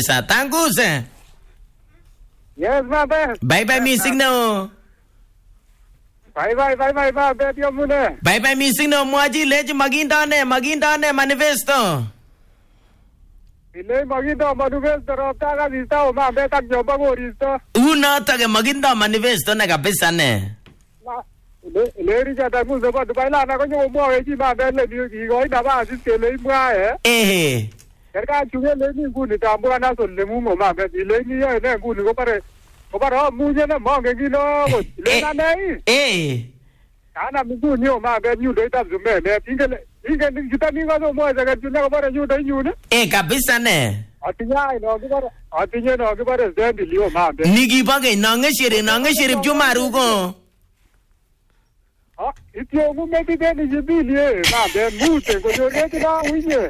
kabisa. Tanguse. Yes, mabe. Bye missing no. Bye, mabe, yamune. Bye missing no. Mwaji leji magindane manifesto. Ile magindo manifesto rota ka dista mabe tak joba goristo. Unata ke magindo manifesto na kabisa ne. Leri jata muzo ba Dubai la na ko nyo mo e ji mabe le ni go ina ba si ke le mwa Eh. Ka chuge le ni ku ni ta mo na so le mu mo mabe le ni ye ne ku ni ko pare mu je na mo nge gi no ko le na nei. Ana mi ku ni o mabe ni do ta zume ne pingele Ike ni kita ni ko mo ja ga tuna ko pare yu do yu ne. Kabisa ne. Atinya no ko pare zendi li o mabe. Nigi bage nange shiri jumaru ko. Itio mu me ti ni jibili mabe mute ko yo ne ti na wiye.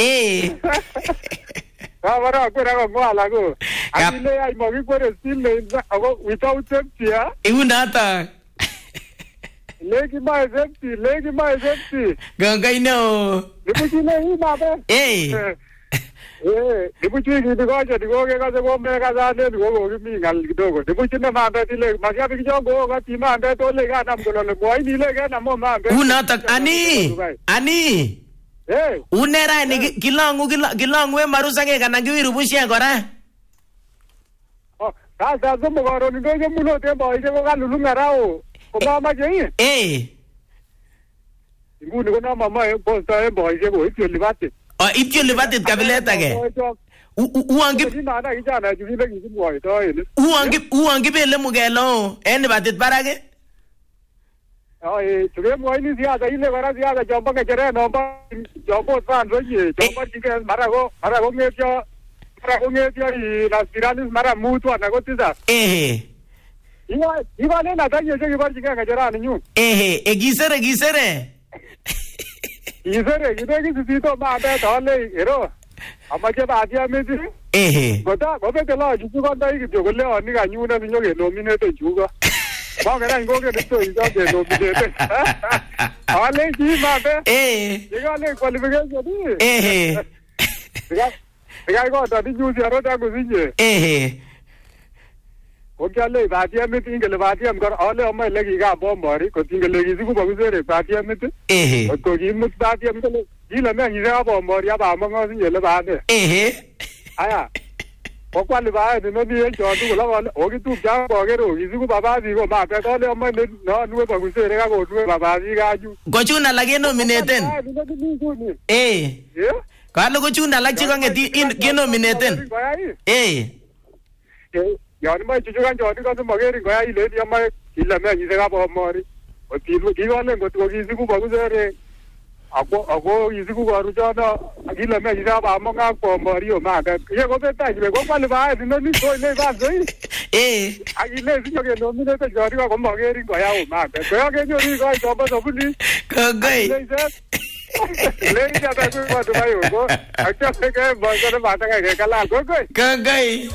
Vara ko ra ko ala ko. Ani le ai mo vi pare still le ko without safety ya. Unata. Legi mai safety. Gangai no. Dibuchi ne hi mabe. Dibuchi ki digo ke ka go me ka za ne go mi ngal dogo. Dibuchi ne mabe ti le ma ya bi jo go ga ti ma be to le ga nam ko le boy ni le ga nam mo mabe. Unata ani. Unera ni kilangu we marusa ke kana ngiru bushia kora. Ka zo mo garo ni do je mulo te boy je go ga lulu ngarao. Mama je. Nguni ko na mama e posta e boy je go itio libate. Itio libate kabileta ke. Uangi na kijana ju ile ngi boy to ile. Uangi bele mugelo. Ene batit parage. Tuge mo ni sia da ile bara sia da jomba ke jere no ba jombo fan ro ye. Jomba ji ke marago ngejo. Marago ngejo i las pirámides mara mutua na go tisa. Iba ne na tayo je ibar jinga ngajara ni nyu. Gisere. Gisere ki sito ma be thole hero. Amaje ba dia me ji. Goda gobe te la ju ko dai ki jogole oni ga nyu na nyu ke nominate ju ga. Ba ga ngo ke to iso ke nominate. Ale ji ma be. Diga le qualification ni. Diga go da di ju zero da go zinje. Okale batia mit ingele batia mkar ale amma legi ga bombari ko tingele gi siku bagusere batia mit ko gi mut batia mit gila me ngi ga bombari ya ba mango sinjele baade aya ko kwali ba de no ni jo tu la o gi tu ja ko ge ro gi siku baba di ko ma ka ale amma no nu bagusere ga ko tu baba di ga ju ko chuna lage nominaten Kalo ko chuna lagi ko ngeti nominaten Yani mai chuchukan jodi kan mageri goya ile dia mai illa me ni sega bo mori o tilu giwale ngo to gi siku bagu sere ako isiku ko rujana illa me ni ba manga ko mori o ma ka ye go beta ni go pale ba ni ni ko le ba zoi agile sinyo ke no mi te jodi ko mageri goya o ma ka goya ke ni ri go joba do buli ko gai le ni ja ta ko do bayo go acha se ke ba ko ba ta ke kala go gai